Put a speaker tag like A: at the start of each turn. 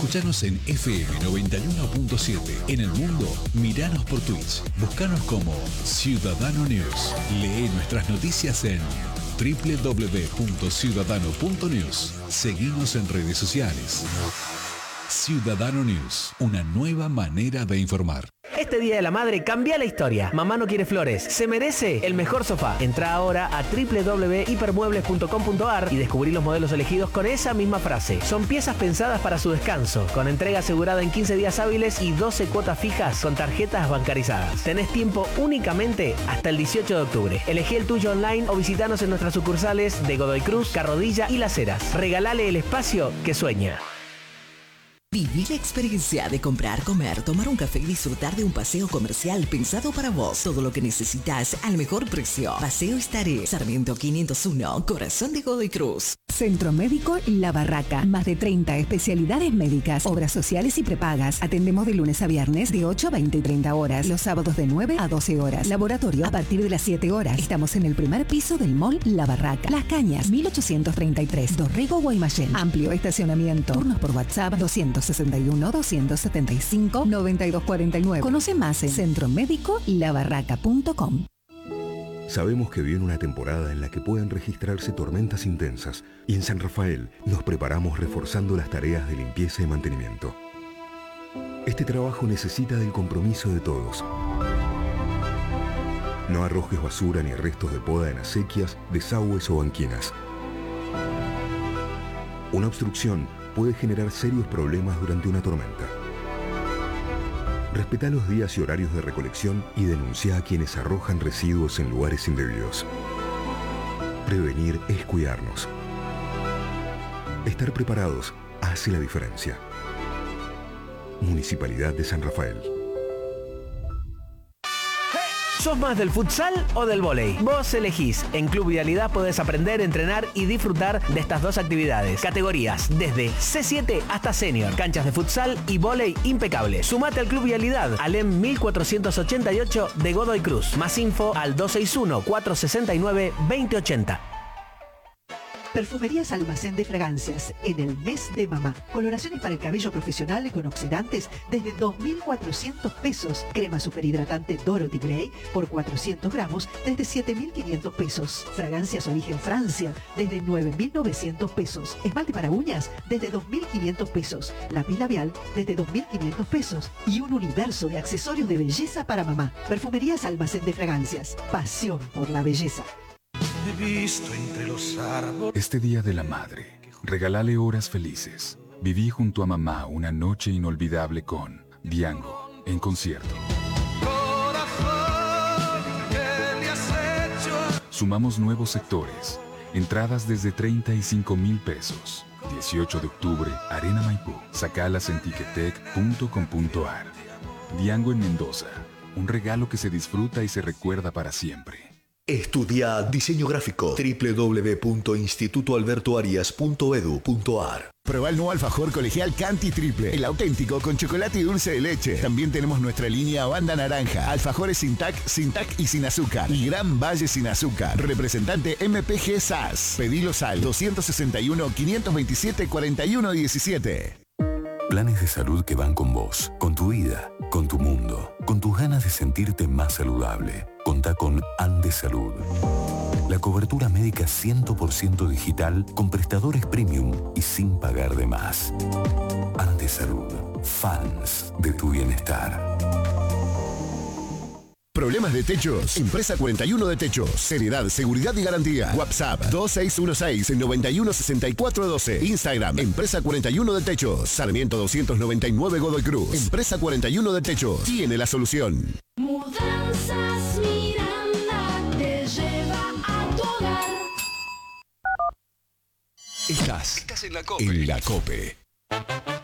A: Escuchanos en FM 91.7. En el mundo, miranos por Twitch. Búscanos como Ciudadano News. Lee nuestras noticias en www.ciudadano.news. Seguimos en redes sociales. Ciudadano News, una nueva manera de informar.
B: Este Día de la Madre cambia la historia. Mamá no quiere flores, se merece el mejor sofá. Entra ahora a www.hipermuebles.com.ar y descubrí los modelos elegidos con esa misma frase. Son piezas pensadas para su descanso, con entrega asegurada en 15 días hábiles y 12 cuotas fijas con tarjetas bancarizadas. Tenés tiempo únicamente hasta el 18 de octubre. Elegí el tuyo online o visitanos en nuestras sucursales de Godoy Cruz, Carrodilla y Las Heras. Regalale el espacio que sueña.
C: Viví la experiencia de comprar, comer, tomar un café y disfrutar de un paseo comercial pensado para vos. Todo lo que necesitas al mejor precio. Paseo Estaré, Sarmiento 501, Corazón de Godoy Cruz.
D: Centro Médico La Barraca. Más de 30 especialidades médicas, obras sociales y prepagas. Atendemos de lunes a viernes de 8 a 20 y 30 horas. Los sábados de 9 a 12 horas. Laboratorio a partir de las 7 horas. Estamos en el primer piso del mall La Barraca. Las Cañas, 1833. Dorrego, Guaymallén. Amplio estacionamiento. Turnos por WhatsApp 261-275-9249. Conoce más en centromédicolabarraca.com.
E: Sabemos que viene una temporada en la que pueden registrarse tormentas intensas y en San Rafael nos preparamos reforzando las tareas de limpieza y mantenimiento. Este trabajo necesita del compromiso de todos. No arrojes basura ni restos de poda en acequias, desagües o banquinas. Una obstrucción puede generar serios problemas durante una tormenta. Respeta los días y horarios de recolección y denuncia a quienes arrojan residuos en lugares indebidos. Prevenir es cuidarnos. Estar preparados hace la diferencia. Municipalidad de San Rafael.
B: ¿Sos más del futsal o del vóley? Vos elegís. En Club Vialidad podés aprender, entrenar y disfrutar de estas dos actividades. Categorías desde C7 hasta senior. Canchas de futsal y vóley impecables. Sumate al Club Vialidad, Alem 1488 de Godoy Cruz. Más info al 261-469-2080.
F: Perfumerías Almacén de Fragancias, en el mes de mamá. Coloraciones para el cabello profesional con oxidantes desde 2.400 pesos. Crema superhidratante Dorothy Gray por 400 gramos desde 7.500 pesos. Fragancias origen Francia desde 9.900 pesos. Esmalte para uñas desde 2.500 pesos. Lápiz labial desde 2.500 pesos. Y un universo de accesorios de belleza para mamá. Perfumerías Almacén de Fragancias. Pasión por la belleza.
G: He visto entre los árboles.
H: Este Día de la Madre, regálale horas felices. Viví junto a mamá una noche inolvidable con Diango en concierto.
G: Corazón, ¿qué le has hecho?
H: Sumamos nuevos sectores. Entradas desde 35.000 pesos. 18 de octubre, Arena Maipú. Sacalas en ticketek.com.ar. Diango en Mendoza. Un regalo que se disfruta y se recuerda para siempre.
I: Estudia diseño gráfico www.institutoalbertoarias.edu.ar.
J: Prueba el nuevo alfajor colegial Canti Triple, el auténtico con chocolate y dulce de leche. También tenemos nuestra línea Banda Naranja, alfajores sin tac y sin azúcar. Y Gran Valle sin azúcar. Representante MPG SAS. Pedilos al 261-527-4117.
K: Planes de salud que van con vos, con tu vida, con tu mundo, con tus ganas de sentirte más saludable. Contá con Andes Salud. La cobertura médica 100% digital con prestadores premium y sin pagar de más. Andes Salud. Fans de tu bienestar.
J: Problemas de techos. Empresa 41 de Techos. Seriedad, seguridad y garantía. WhatsApp 2616-916412. Instagram Empresa 41 de Techos. Sarmiento 299 Godoy Cruz. Empresa 41 de Techos. Tiene la solución.
L: Mudanzas Miranda te lleva a tu hogar.
A: Estás en la COPE.